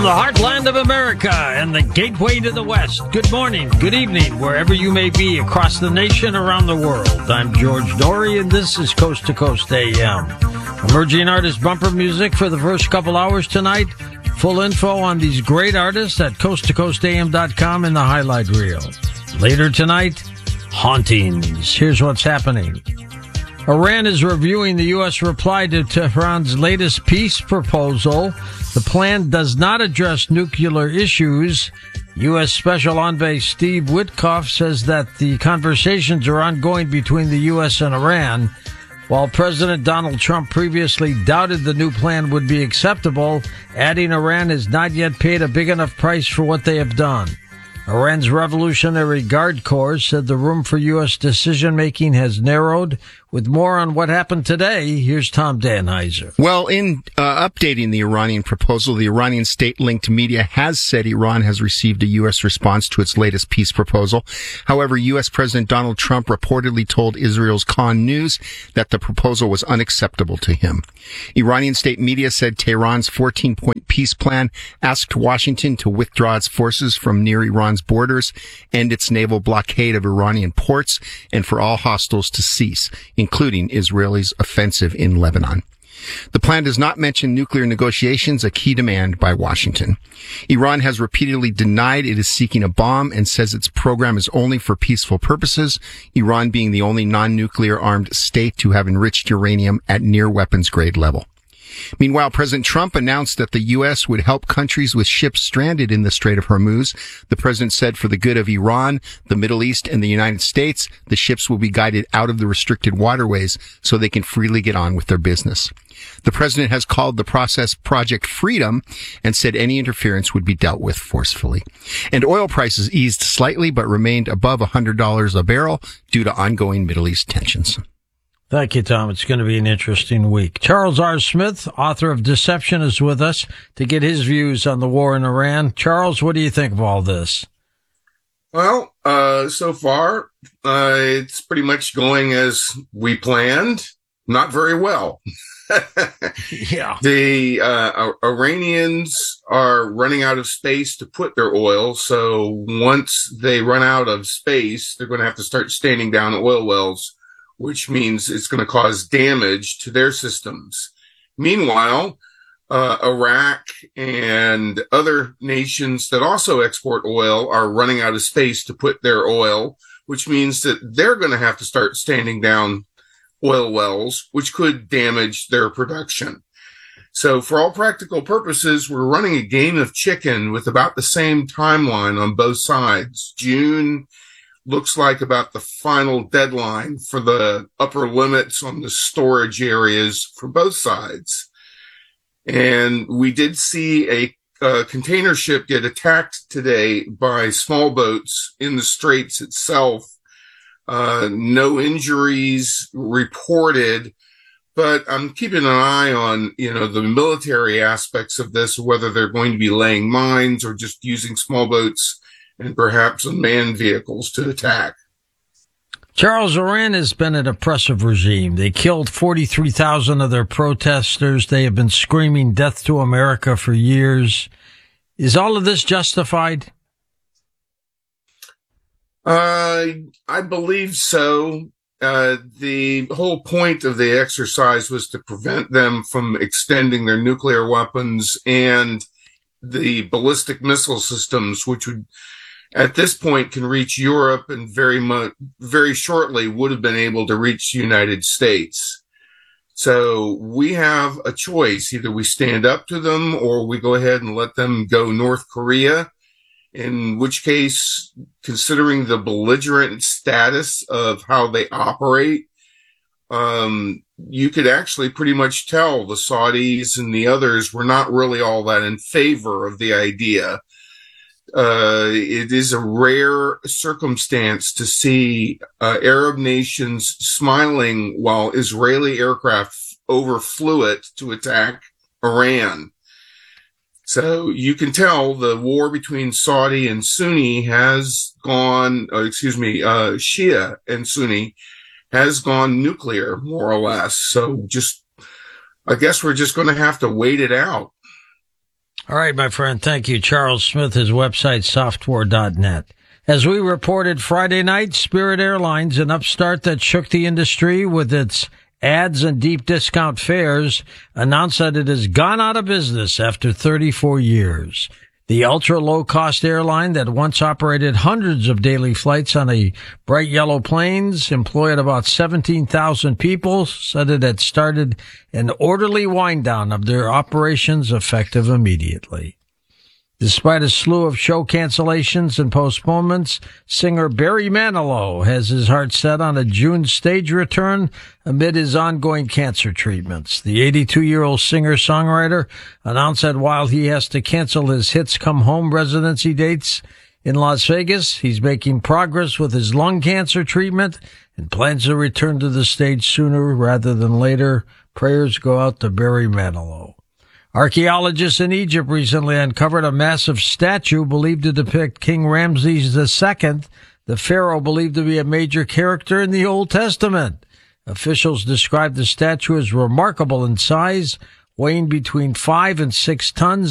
The heartland of America and the gateway to the West. Good morning, good evening, wherever you may be across the nation, around the world. I'm George Noory, and this is Coast to Coast AM. Emerging artist bumper music for the first couple hours tonight. Full info on these great artists at coasttocoastam.com in the highlight reel. Later tonight, hauntings. Here's what's happening. Iran is reviewing the U.S. reply to Tehran's latest peace proposal. The plan does not address nuclear issues. U.S. Special Envoy Steve Witkoff says that the conversations are ongoing between the U.S. and Iran. While President Donald Trump previously doubted the new plan would be acceptable, adding Iran has not yet paid a big enough price for what they have done. Iran's Revolutionary Guard Corps said the room for U.S. decision-making has narrowed. With more on what happened today, here's Tom Danheiser. Well, in updating the Iranian proposal, the Iranian state-linked media has said Iran has received a U.S. response to its latest peace proposal. However, U.S. President Donald Trump reportedly told Israel's Khan News that the proposal was unacceptable to him. Iranian state media said Tehran's 14-point peace plan asked Washington to withdraw its forces from near Iran's borders, end its naval blockade of Iranian ports, and for all hostiles to cease, including Israel's offensive in Lebanon. The plan does not mention nuclear negotiations, a key demand by Washington. Iran has repeatedly denied it is seeking a bomb and says its program is only for peaceful purposes, Iran being the only non-nuclear armed state to have enriched uranium at near weapons grade level. Meanwhile, President Trump announced that the U.S. would help countries with ships stranded in the Strait of Hormuz. The president said for the good of Iran, the Middle East, and the United States, the ships will be guided out of the restricted waterways so they can freely get on with their business. The president has called the process Project Freedom and said any interference would be dealt with forcefully. And oil prices eased slightly but remained above $100 a barrel due to ongoing Middle East tensions. Thank you, Tom. It's going to be an interesting week. Charles R. Smith, author of Deception, is with us to get his views on the war in Iran. Charles, what do you think of all this? Well, so far, it's pretty much going as we planned. Not very well. Yeah. The Iranians are running out of space to put their oil. So once they run out of space, they're going to have to start standing down oil wells, which means it's going to cause damage to their systems. Meanwhile, Iraq and other nations that also export oil are running out of space to put their oil, which means that they're going to have to start standing down oil wells, which could damage their production. So for all practical purposes, we're running a game of chicken with about the same timeline on both sides. June looks like about the final deadline for the upper limits on the storage areas for both sides. And we did see a container ship get attacked today by small boats in the straits itself. No injuries reported, but I'm keeping an eye on, the military aspects of this, whether they're going to be laying mines or just using small boats and perhaps unmanned vehicles to attack. Charles, Iran has been an oppressive regime. They killed 43,000 of their protesters. They have been screaming death to America for years. Is all of this justified? I believe so. The whole point of the exercise was to prevent them from extending their nuclear weapons and the ballistic missile systems, which would, at this point, can reach Europe and very shortly would have been able to reach the United States. So we have a choice. Either we stand up to them or we go ahead and let them go North Korea, in which case, considering the belligerent status of how they operate, you could actually pretty much tell the Saudis and the others were not really all that in favor of the idea. It is a rare circumstance to see Arab nations smiling while Israeli aircraft overflew it to attack Iran. So you can tell the war between Saudi and Sunni has gone, Shia and Sunni has gone nuclear, more or less. So I guess we're just going to have to wait it out. All right, my friend. Thank you. Charles Smith, his website, software.net. As we reported Friday night, Spirit Airlines, an upstart that shook the industry with its ads and deep discount fares, announced that it has gone out of business after 34 years. The ultra-low-cost airline that once operated hundreds of daily flights on a bright yellow planes, employed about 17,000 people, said it had started an orderly wind-down of their operations effective immediately. Despite a slew of show cancellations and postponements, singer Barry Manilow has his heart set on a June stage return amid his ongoing cancer treatments. The 82-year-old singer-songwriter announced that while he has to cancel his Hits Come Home residency dates in Las Vegas, he's making progress with his lung cancer treatment and plans to return to the stage sooner rather than later. Prayers go out to Barry Manilow. Archaeologists in Egypt recently uncovered a massive statue believed to depict King Ramses II, the pharaoh believed to be a major character in the Old Testament. Officials described the statue as remarkable in size, weighing between 5 and 6 tons.